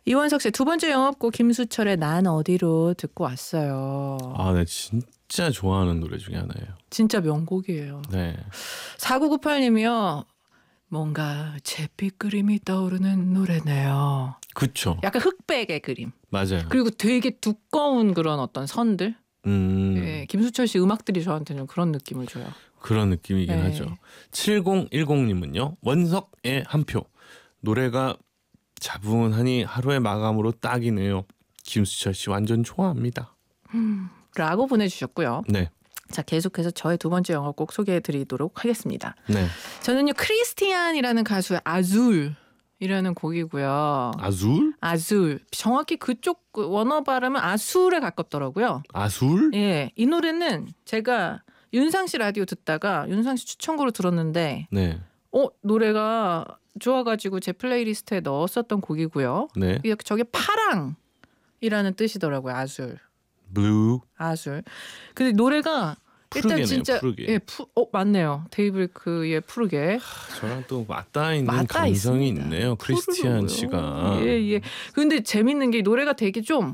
이원석 씨 두 번째 영업곡 김수철의 난 어디로 듣고 왔어요. 아, 네, 진짜 좋아하는 노래 중에 하나예요. 진짜 명곡이에요. 네. 4998님이요. 뭔가 잿빛 그림이 떠오르는 노래네요. 그쵸. 약간 흑백의 그림. 맞아요. 그리고 되게 두꺼운 그런 어떤 선들. 예, 김수철 씨 음악들이 저한테는 그런 느낌을 줘요. 그런 느낌이긴 네. 하죠. 7010님은요. 원석의 한 표. 노래가 차분하니 하루의 마감으로 딱이네요. 김수철 씨 완전 좋아합니다. 라고 보내주셨고요. 네. 자, 계속해서 저의 두 번째 영어곡 소개해드리도록 하겠습니다. 네. 저는요 크리스티안이라는 가수의 아줄이라는 곡이고요. 아술? 아술. 정확히 그쪽 원어 발음은 아술에 가깝더라고요. 아술? 예, 이 노래는 제가 윤상 씨 라디오 듣다가 윤상 씨 추천곡으로 들었는데, 네. 노래가 좋아가지고 제 플레이리스트에 넣었었던 곡이고요. 네. 저게 파랑이라는 뜻이더라고요. 아술. 블루. 아술. 근데 노래가 일단 푸르게네요, 진짜 푸르게. 맞네요. 데이브레이크의 푸르게. 저랑 또 맞닿아 있는 맞닿아 감성이 있습니다. 있네요. 크리스티안 푸르르고요. 씨가. 예. 근데 재밌는 게 노래가 되게 좀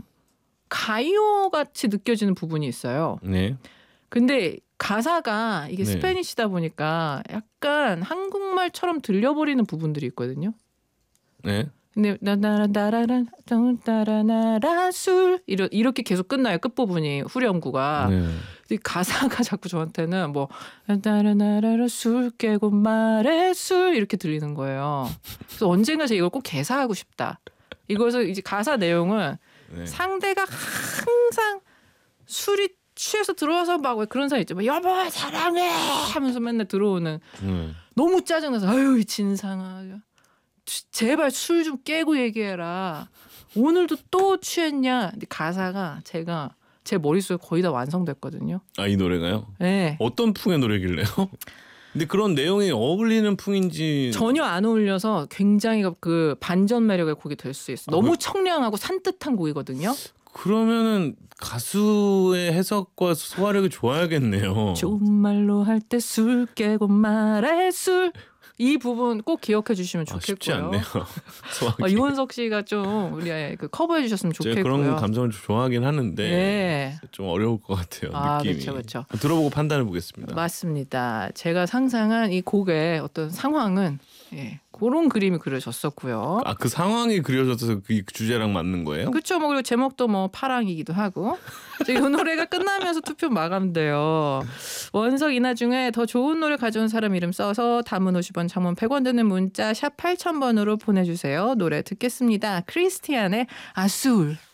가요 같이 느껴지는 부분이 있어요. 네. 근데 가사가 이게 네. 스페니쉬다 보니까 약간 한국말처럼 들려버리는 부분들이 있거든요. 네. 근데 나나라나라란 따라나라 술 이렇게 계속 끝나요. 끝부분이 후렴구가. 네. 근데 가사가 자꾸 저한테는 뭐 나라나라라 술 깨고 말해 술 이렇게 들리는 거예요. 그래서 언젠가 제가 이걸 꼭 개사하고 싶다. 이것을 이제 가사 내용은 네. 상대가 항상 술이 취해서 들어와서 막 왜 그런 사람 있죠. 막 여보 사랑해 하면서 맨날 들어오는 너무 짜증나서 아유 진상아 제발 술 좀 깨고 얘기해라. 오늘도 또 취했냐. 근데 가사가 제가 제 머릿속에 거의 다 완성됐거든요. 아, 이 노래가요? 네. 어떤 풍의 노래길래요? 근데 그런 내용이 어울리는 풍인지 전혀 안 어울려서 굉장히 그 반전 매력의 곡이 될 수 있어요. 너무 청량하고 산뜻한 곡이거든요. 그러면은 가수의 해석과 소화력이 좋아야겠네요. 좋은 말로 할 때 술 깨고 말해 술. 이 부분 꼭 기억해 주시면 좋겠고요. 쉽지 않네요. 소화하기. 이원석 씨가 좀 우리 그 커버해 주셨으면 좋겠고요. 제가 그런 감성을 좀 좋아하긴 하는데 네. 좀 어려울 것 같아요. 느낌이. 그렇죠. 들어보고 판단해 보겠습니다. 맞습니다. 제가 상상한 이 곡의 어떤 상황은 그런 그림이 그려졌었고요. 아, 그 상황이 그려져서 그 주제랑 맞는 거예요? 그렇죠. 그리고 제목도 파랑이기도 하고. 이 노래가 끝나면서 투표 마감돼요. 원석 이나 중에 더 좋은 노래 가져온 사람 이름 써서 단문 50원, 장문 100원 드는 문자 샵 8000번으로 보내주세요. 노래 듣겠습니다. 크리스티안의 아술.